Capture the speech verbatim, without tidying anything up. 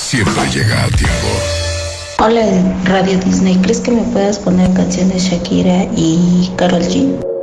siempre llega a tiempo. Hola Radio Disney, ¿crees que me puedas poner canciones Shakira y Karol G?